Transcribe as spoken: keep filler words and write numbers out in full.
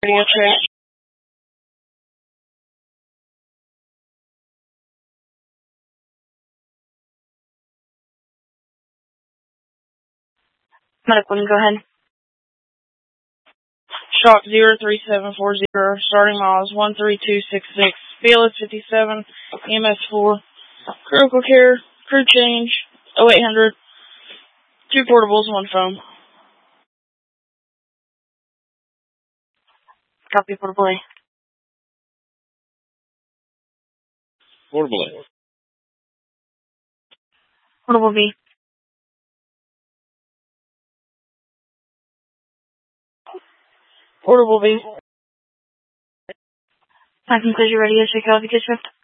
radio check. Medical, go ahead. Shock zero three seven four zero, starting miles one three two six six, Fearless fifty-seven, E M S four, critical care, crew change, oh eight hundred, two portables, one phone. Copy, portable A. Portable A. Portable B. Portable B. I conclude your radio check out of the kitchen.